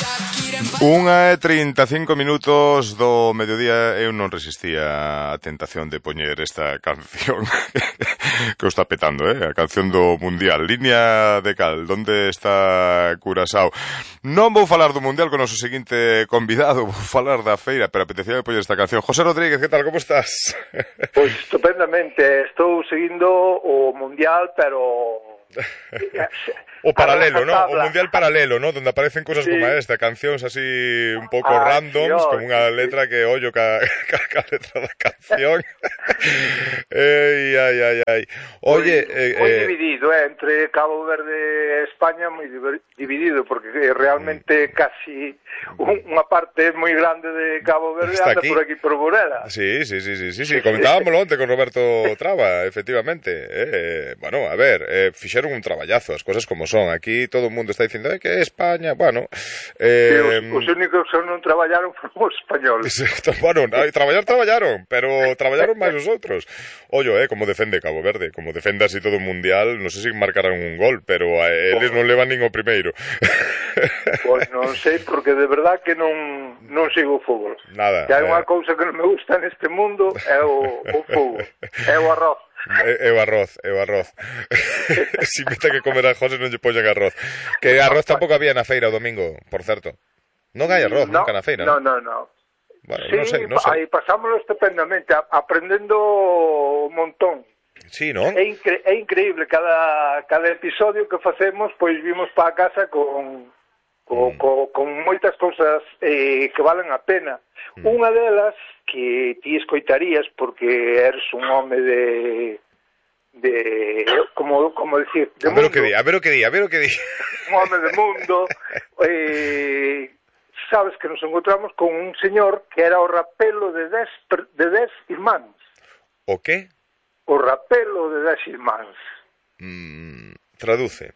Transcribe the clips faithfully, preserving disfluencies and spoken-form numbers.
Unha e trinta e cinco minutos do mediodía. Eu non resistía a tentación de poñer esta canción que o está petando, eh? A canción do Mundial. Línea de cal, donde está Curaçao? Non vou falar do Mundial con o noso seguinte convidado, vou falar da feira, pero apetecía poñer esta canción. José Rodríguez, que tal, como estás? Pois estupendamente, estou seguindo o Mundial, pero... O paralelo, ¿no? O mundial paralelo, ¿no? Donde aparecen cosas sí. como esta, cancións así un pouco ah, randoms, sí, con unha letra que ollo ca, ca, ca letra da canción. Ei, ai, ai, ai. Oye, moi, eh, moi eh, dividido, eh, entre Cabo Verde e España, moi dividido, porque realmente mm. casi unha parte moi grande de Cabo Verde está anda aquí. por aquí por Burela. Sí, sí, sí, sí, sí, sí. Comentábamoslo onte con Roberto Traba, efectivamente. Eh, bueno, a ver, eh, fixeron un traballazo, as cosas como son. Aquí todo o mundo está dicindo eh, que España, bueno... Eh, sí, os, os únicos que non traballaron foron os españoles. Bueno, traballar traballaron, pero traballaron máis os outros. Ollo, eh, como defende Cabo Verde, como defende así todo o mundial, non sei se marcarán un gol, pero a eles non levan nin o primeiro. Pois non sei, porque de verdad que non non sigo o fútbol. Nada. Que hai unha cousa que non me gusta neste mundo é o, o fútbol, é o arroz. É o arroz, é o arroz. Si me ten que comer a José non lle poñen arroz. Que arroz tampouco había na feira o domingo, por certo. Non hai arroz no, nunca na feira, non? Non, non, non. Bueno, sí, non sei, non sei. Aí pasámoslo estupendamente, aprendendo un montón. Sí, non? É, incre é increíble, cada, cada episodio que facemos, pois vimos para a casa con, con, mm. con, con moitas cousas eh, que valen a pena. Mm. Unha delas que ti escoitarías porque eres un home de de como como decir, de a ver mundo. O que di, a ver o que di, a ver o que di. Un home de mundo. eh, sabes que nos encontramos con un señor que era o rapelo de dez de dez irmáns. O que? O rapelo de dez irmáns. Mm, traduce.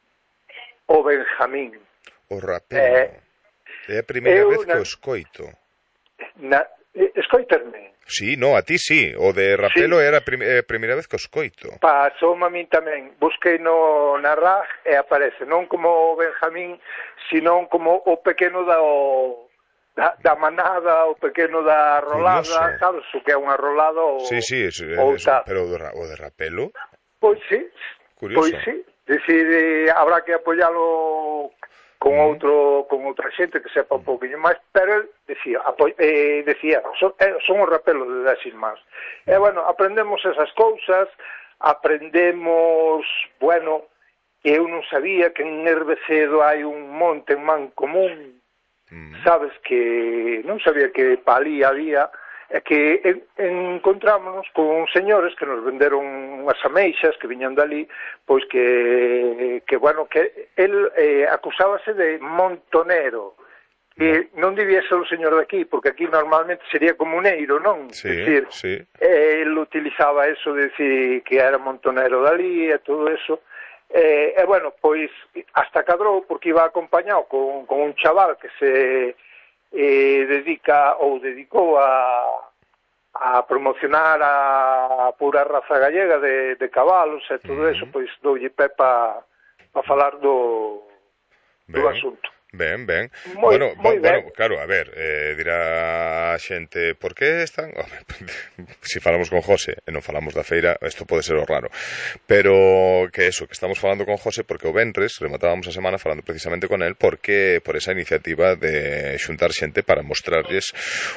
O Benjamín. O rapelo. Eh, é a primeira vez que o escoito. Na, escoiterme. Sí, no, a ti sí. O de rapelo sí. Era a prim eh, primeira vez que o escoito. Pasou a min tamén. Busquei no, na R A G e aparece. Non como o Benjamín, sino como o pequeno da, o, da, da manada, o pequeno da rolada. Curioso. Sabes o que é unha rolada? O, sí, sí, es, es, pero o de, o de rapelo? Pois sí. Curioso. Pois sí. Decir, eh, habrá que apoialo con mm. outro con outra xente que sepa un pouquinho máis, pero el decía, apo, eh, decía son, eh, son os rapelos de dez irmáns. Mm. E, bueno, aprendemos esas cousas, aprendemos, bueno, que eu non sabía que en Herbecedo hai un monte en Mancomún, mm. sabes, que non sabía que pa ali había, é que en, encontrámonos con señores que nos venderon unhas ameixas que viñan dali, pois que, que bueno, que el eh, acusábase de montonero, que non debía ser o señor de aquí, porque aquí normalmente sería comuneiro, non? Sí, decir, sí. El utilizaba eso de decir que era montonero dali e todo eso, e, eh, bueno, pois hasta cadrou porque iba acompañado con, con un chaval que se... Eh, dedica ou dedicou a, a promocionar a pura raza gallega de, de cabalos e todo eso, pois doulle pé pa, pa falar do, do asunto. Ben, ben. Moi, bueno, moi bueno, ben. claro, a ver, eh, dirá a xente, por que están... Oh, si falamos con José e non falamos da feira, isto pode ser o raro. Pero que eso, que estamos falando con José porque o venres rematábamos a semana falando precisamente con él porque por esa iniciativa de xuntar xente para mostrarles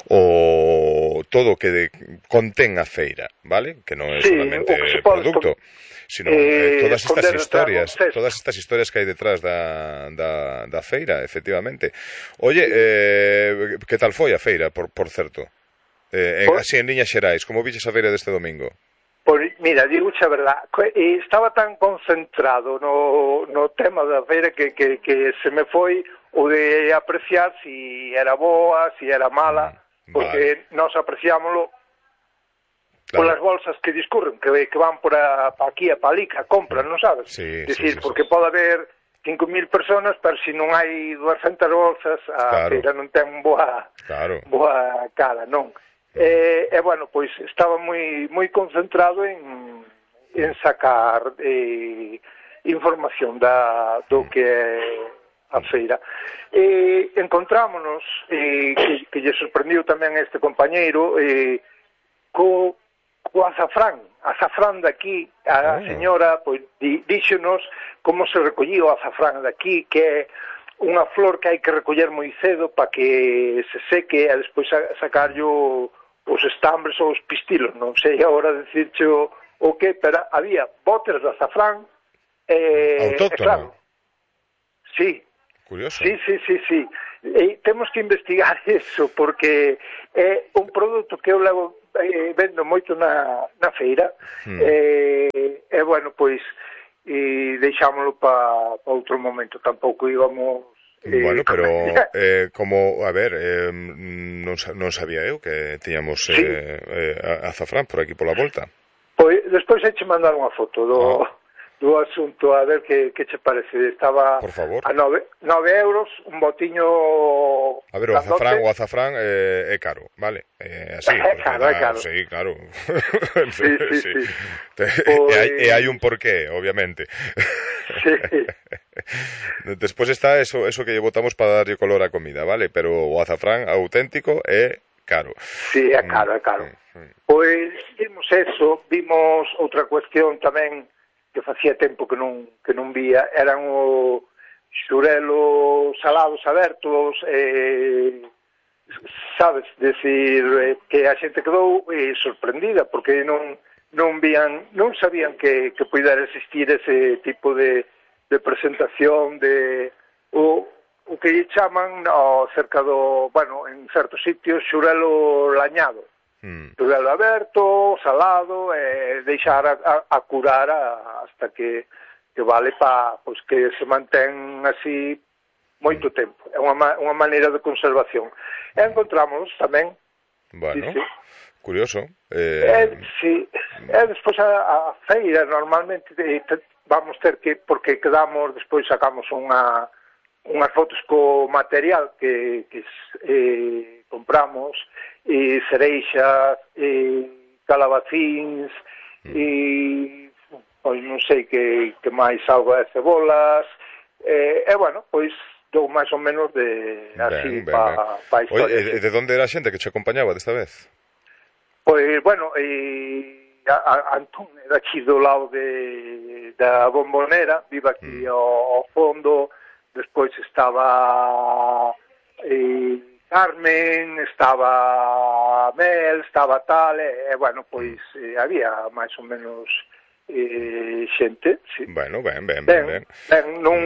o todo o que de, contén a feira, vale? Que non é sí, solamente produto. Sino eh, todas estas historias, todas estas historias que hai detrás da, da, da feira, efectivamente. Oye, eh, que tal foi a feira, por, por certo? Eh, en, por... Así, en liñas xerais, como viches a feira deste domingo? Por, mira, digo xa verdad, estaba tan concentrado no, no tema da feira que, que, que se me foi o de apreciar si era boa, si era mala, mm, porque vale. Nos apreciámoslo claro. Polas bolsas que discurren, que, que van por a, pa aquí a Palica, compran, non sabes? Sí, decir, sí, sí, porque sí. Pode haber cinco mil personas, pero se non hai duascentas bolsas, a claro. Feira non ten boa, claro. boa cara, non? E, e, bueno, pois estaba moi moi concentrado en, en sacar eh, información da, do que a feira. E encontrámonos, e, que, que lle sorprendiu tamén a este compañeiro, e, co, co azafrán. Azafrán daqui, a Oh. señora pois, di, díxonos como se recollía o azafrán daqui, que é unha flor que hai que recoller moi cedo para que se seque e despois sacarlo os estambres ou os pistilos, non sei agora decirche o, o que, pero había botes de azafrán, eh, Autóctono. e claro, sí, Curioso. sí, sí, sí, sí. E temos que investigar eso, porque é un produto que eu levo eh, vendo moito na, na feira, Hmm. e, e bueno, pois, e deixámoslo para pa outro momento, tampouco íbamos... Eh, Bueno, pero eh, como, a ver, eh, non, non sabía eu que tiñamos Sí. eh, eh, azafrán por aquí pola volta. Pois, despois hai che mandar unha foto do, Ah. do asunto, a ver que, que che parece. Estaba Por favor. a nove, nove euros, un botiño... A ver, o grandote. azafrán, o azafrán eh, é caro, vale? Eh, así, É caro, é caro. Sí, claro. Sí, sí, sí. E hai, e hai un porqué, obviamente. Sí. Despois está eso, eso que lle botamos para darlle color á comida, vale? Pero o azafrán auténtico é caro. Sí, é caro, é caro. Mm, mm. Pois vimos eso, vimos outra cuestión tamén que facía tempo que non, que non vía, eran o xurelos salados abertos, eh, sabes, decir, eh, que a xente quedou eh, sorprendida, porque non non vían, non sabían que, que pudera existir ese tipo de, de presentación de o, o que lle chaman no, cerca do, bueno, en certos sitios xurelo lañado. Mm. Xurelo aberto, salado, e deixar a, a, a curar a, hasta que, que vale para pois que se mantén así moito tempo. É unha, unha maneira de conservación. E encontramos tamén. Bueno, sí, sí. curioso. Eh, Eh, sí, e despois a, a feira normalmente de, te, vamos ter que, porque quedamos, despois sacamos unha unhas fotos co material que, que eh, compramos, e cereixas, e calabacíns, mm. e pois non sei que, que máis algo de cebolas, e, e bueno, pois dou máis ou menos de así para pa Oye, historia. e de onde era a xente que che acompañaba desta vez? Pois, bueno, e a, a Antón era aquí do lado de, da Bombonera, vive aquí Mm. ao, ao fondo, despois estaba eh, Carmen, estaba Mel, estaba tal, e, e bueno, pois eh, había máis ou menos eh, xente, sí. Bueno, ben, ben, ben, ben. ben non...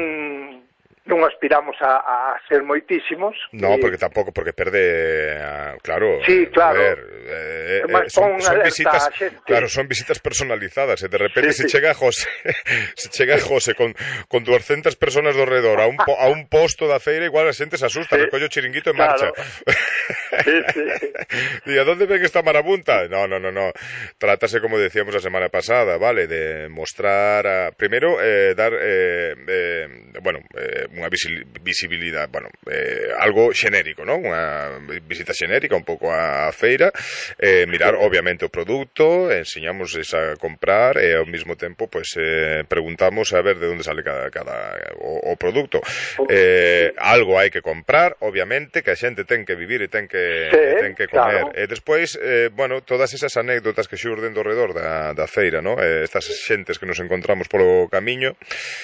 non aspiramos a, a ser moitísimos. No, eh, porque tampouco, porque perde, a, claro, Sí, claro. a ver, eh, eh, Mas son, pon son alerta visitas, a xente. claro, son visitas personalizadas, e de repente Sí, se sí. chega José, se chega José con, con doscientas personas do redor a un, po, a un posto da feira, igual a xente se asusta, Sí, recolle o chiringuito e claro. marcha. Sí, sí. ¿Y a dónde ven esta marabunta? No, no, no, no. Trátase, como decíamos la semana pasada, ¿vale? De mostrar, a, primero, eh, dar, eh, eh, bueno, eh, unha visibilidade, bueno, eh, algo xenérico, ¿no? Unha visita xenérica un pouco á feira, eh, mirar, obviamente, o produto, enseñamos a comprar e, ao mesmo tempo, pues, eh, preguntamos a ver de onde sale cada, cada o, o produto. Eh, algo hai que comprar, obviamente, que a xente ten que vivir e ten que, Sí, e ten que comer. claro. E despois, eh, bueno, todas esas anécdotas que xurden do redor da, da feira, ¿no? Eh, estas xentes que nos encontramos polo camiño,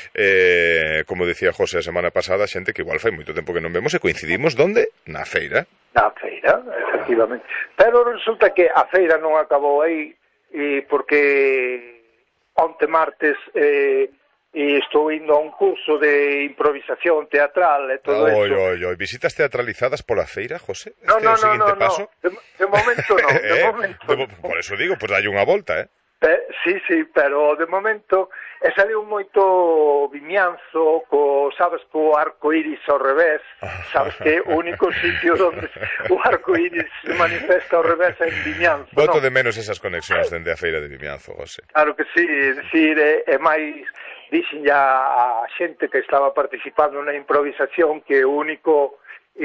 eh, como decía José a semana pasada, xente que igual fai moito tempo que non vemos e coincidimos donde? Na feira. Na feira, efectivamente. Pero resulta que a feira non acabou aí, e porque onte martes eh, e estou indo a un curso de improvisación teatral e todo Oi, eso. oi, oi, visitas teatralizadas pola feira, José? No, Este no, é o no, seguinte no, paso? no. De, de momento non, de eh, momento. de, por eso digo, pues dalle unha volta, eh? Eh, sí, sí, pero de momento e saliu moito Vimianzo, co, sabes, co arco iris ao revés, sabes que o único sitio onde o arco iris se manifesta ao revés é en Vimianzo, Voto non? de menos esas conexións dende a feira de Vimianzo, José. Claro que sí, é dicir, é, é máis, dixen ya a xente que estaba participando na improvisación que o único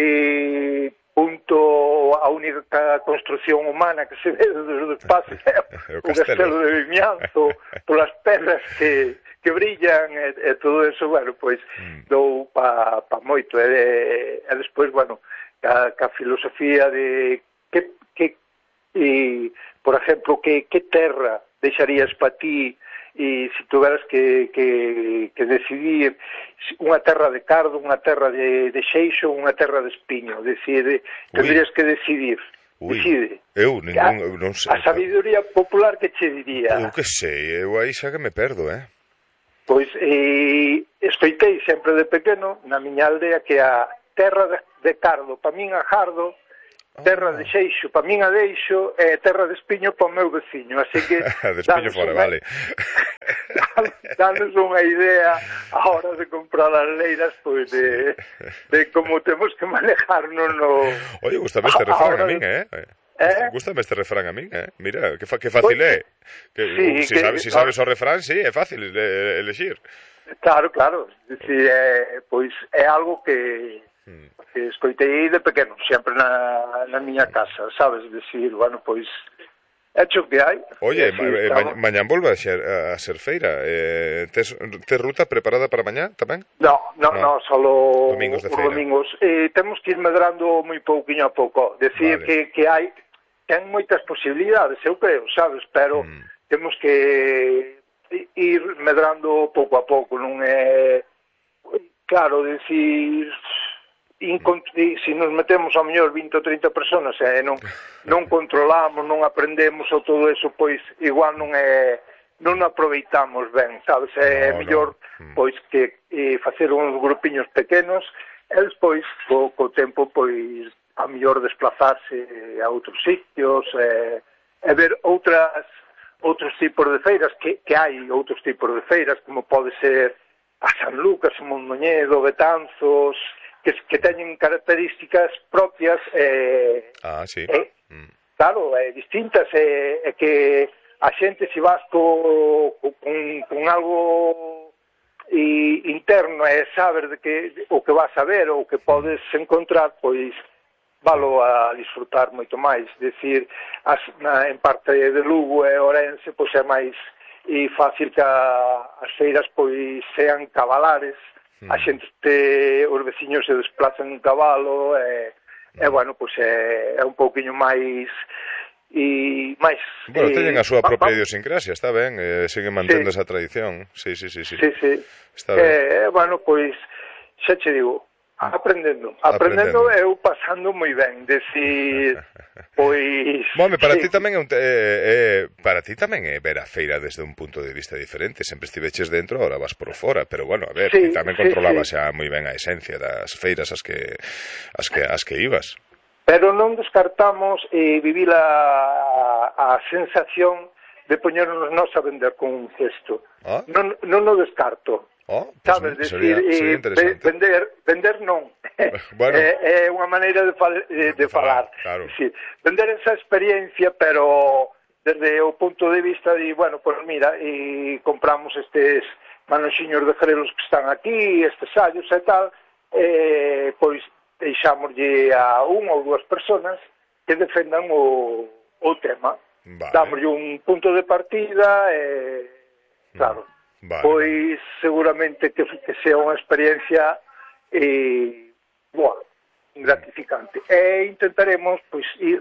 eh, punto, a única construción humana que se ve desde o espacio é o castelo de Vimianzo, polas pedras que, que brillan e, e todo eso, bueno, pois mm. dou pa, pa moito e, e despois, bueno, ca, ca filosofía de que, que e, por exemplo, que, que terra deixarías pa ti e se tuveras que, que, que decidir unha terra de cardo, unha terra de, de xeixo, unha terra de espiño, decide, tendrías que decidir. Ui, decide. Eu ningún, eu non sei. A sabiduría popular que che diría? Eu que sei, eu aí xa que me perdo, eh? Pois, eh, escoitei sempre de pequeno na miña aldea que a terra de, de cardo, pa min a jardo, terra de xeixo, pa min a deixo, e terra de espiño pa o meu veciño, así que... de espiño fora, vale. Danos unha idea a hora de comprar as leiras, pois, de, de como temos que manejarnos no... Oye, gustame este refrán a min, eh? Eh? Gústame este refrán a min, eh? Mira, que, fa, que fácil é. Que, sí, si, que, sabes, si sabes o refrán, sí, é fácil de elexir. Claro, claro. Si, é, pois é algo que... que escoitei de pequeno, sempre na, na miña casa, sabes, decir, bueno, pois hecho que hai. Oye, ma, eh, ma, mañán volve a ser, a ser feira, eh, tes, tes ruta preparada para mañá tamén? No, no, no, no solo domingos de por feira. domingos. Eh, temos que ir medrando moi pouquiño a pouco, decir vale. que, que hai ten moitas posibilidades, eu creo, sabes, pero mm. temos que ir medrando pouco a pouco, non é claro, decir se nos metemos ao mellor vinte ou trinta personas e non, non controlamos, non aprendemos ou todo eso, pois igual non é non aproveitamos ben, sabes, é no, mellor no. pois que eh, facer uns grupiños pequenos e despois co, co tempo pois a mellor desplazarse a outros sitios e, e ver outras outros tipos de feiras que, que hai outros tipos de feiras como pode ser a San Lucas, o Mondoñedo, Betanzos que, que teñen características propias eh, ah, sí. eh, mm. claro, eh, distintas e eh, eh, que a xente se vas co, co, con, con algo e, interno e saber de que, o que vas a ver ou que podes encontrar, pois valo a disfrutar moito máis, decir, as, na, en parte de Lugo e Ourense, pois é máis e fácil que a, as feiras pois sean cabalares, a xente, os veciños se desplazan en cabalo e, e bueno, pois é, é un pouquiño máis e máis... Bueno, eh, teñen a súa propia idiosincrasia, está ben, eh, siguen mantendo sí. esa tradición. Sí, sí, sí, sí. Sí, sí. Está ben. Eh, bueno, pois, xa che digo, aprendendo, aprendendo, aprendendo. Eu pasando moi ben, decir, pois... Mome, para sí. ti tamén é un te, eh, para ti tamén é ver a feira desde un punto de vista diferente, sempre estiveches dentro, ahora vas por fora, pero bueno, a ver, sí, ti tamén controlabas sí, sí. xa moi ben a esencia das feiras as que as que as que ibas. Pero non descartamos eh, vivir a, a sensación de poñernos nós a vender con un cesto. ¿Ah? Non, non o descarto. Oh, pues sabes, decir, sería, sería eh, vender, vender non. Bueno. é, é unha maneira de, fal, de, de falar. Claro. Sí, vender esa experiencia, pero desde o punto de vista de, bueno, pues mira, e compramos estes manoxiños de grelos que están aquí, estes sallos e tal, eh, pois deixámoslle a unha ou dúas personas que defendan o, o tema. Vale. Dámoslle un punto de partida e, claro, vale. Pois seguramente que, que sea unha experiencia eh, boa, gratificante. E intentaremos pois ir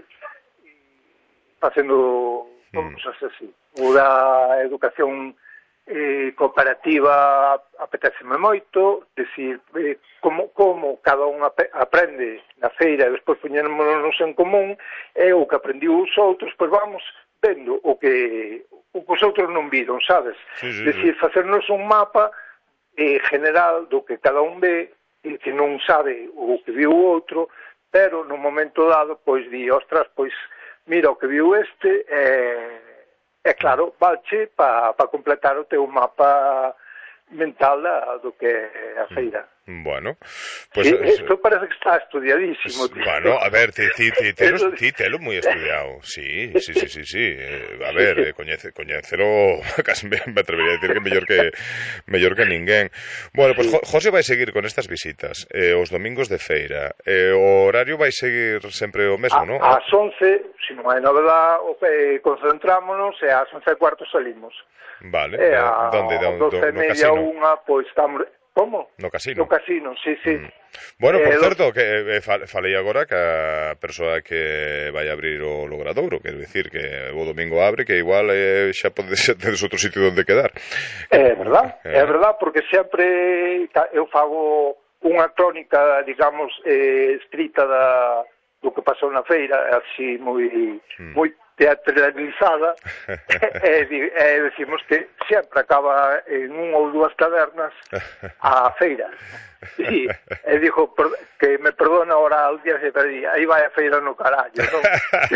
facendo mm. cosas así. O da educación eh, cooperativa apeteceme moito, decir, eh, como, como cada un ap aprende na feira e despois poñémonos en común, e o que aprendiu os outros, pois vamos vendo o que o que os outros non viron, sabes? Sí, sí, decir, sí. facernos un mapa eh, general do que cada un ve e que non sabe o que viu o outro, pero no momento dado, pois di, ostras, pois mira o que viu este, eh, é claro, valche para pa completar o teu mapa mental da, do que é a feira. Bueno, pues... Sí, es, esto parece que está estudiadísimo. Pues, bueno, a ver, ti, ti, ti, telo, ti telo moi estudiado. Sí, sí, sí, sí, sí. Eh, a ver, eh, coñece, coñecelo, casi me, me atrevería a decir que mellor que mellor que ninguén. Bueno, pues sí. José vai seguir con estas visitas, eh, os domingos de feira. Eh, o horario vai seguir sempre o mesmo, a, non? Ás once, se non hai novedad, eh, concentrámonos e ás once e cuarto salimos. Vale, e a, a, donde? A doce e media, unha, pois estamos... Como? No casino. No casino, sí, sí. Mm. Bueno, por eh, certo, que eh, falei agora que a persoa que vai abrir o Logradouro, quero dicir que o domingo abre, que igual eh, xa podes tedes outro sitio onde quedar. É verdad, é eh. verdad, porque sempre eu fago unha crónica, digamos, eh, estrita da, do que pasou na feira, así moi mm. moi teatralizada, e, e decimos que sempre acaba en unha ou dúas tabernas a feira. E, e dixo que me perdona ahora al día se perdía, aí vai a feira no carallo, non?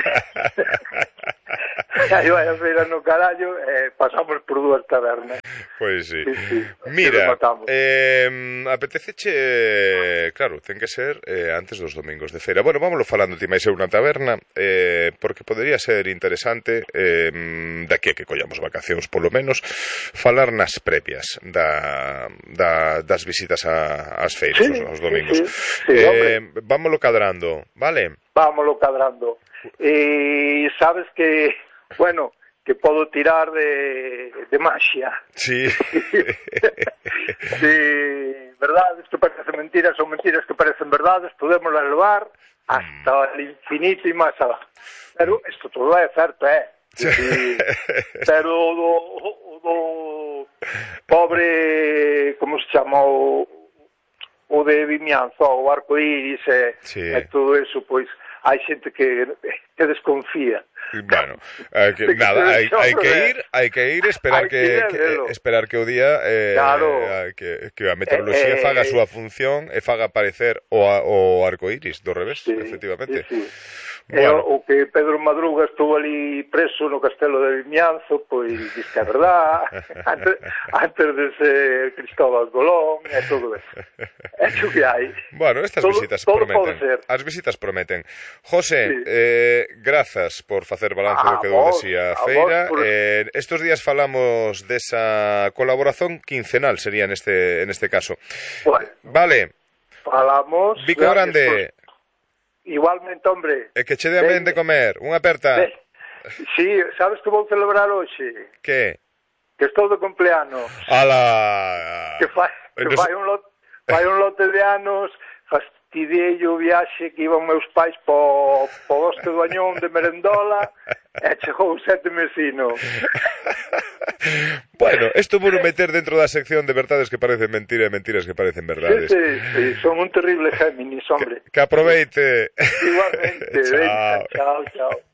Aí vai a feira no carallo e pasamos por dúas tabernas. Pois sí. sí, sí. Mira, eh, apeteceche, claro, ten que ser eh, antes dos domingos de feira. Bueno, vámonos falando, ti máis ser unha taberna, eh, porque podería ser interesante, eh, daqui a que collamos vacacións, polo menos, falar nas previas da, da, das visitas a as feiras, sí, os, os domingos. Sí, sí, eh, vámoslo cadrando, vale? Vámoslo cadrando. E sabes que, bueno, que podo tirar de, de maxia. Sí. Sí, verdades que parecen mentiras, son mentiras que parecen verdades, podémoslas levar hasta mm. el infinito e máis alá. Pero isto todo é certo, é. Eh? Sí, pero do, do pobre, como se chama o o de Vimianzo, o arco iris e, sí. e todo eso, pois hai xente que, que desconfía. Bueno, eh, que, nada, hai, hai que ir, hai que ir esperar que, que, que esperar que o día eh, claro. eh, que, que a meteoroloxía eh, faga a súa función e faga aparecer o, o arco iris do revés, sí, efectivamente. Sí, sí. Bueno. E o, o que Pedro Madruga estuvo ali preso no castelo de Vimianzo, pois diz que é verdad, antes, antes de ser Cristóbal Colón e todo eso. É o que hai. Bueno, estas todo, visitas todo prometen. As visitas prometen. José, sí. eh, grazas por facer balance do que dou de si a feira. Por... Eh, estos días falamos desa colaboración quincenal, sería neste, en este caso. Bueno, vale. Falamos... Vico grande. Por... Igualmente, hombre. E que che de amén de comer. Unha aperta. De... Sí, sabes que vou celebrar hoxe? Que? Que estou de cumpleanos. Ala. Que fai, que Entonces... fai, un, lote, fai un lote de anos, fastidiei o viaxe que iban meus pais po, po Bosque do Añón de Merendola e chegou sete mesinos. Bueno, isto vou meter dentro da sección de verdades que parecen mentiras e mentiras que parecen verdades. Sí, sí, sí, son un terrible Géminis, hombre. Que, que aproveite. Igualmente. Chao. Venga, chao, chao.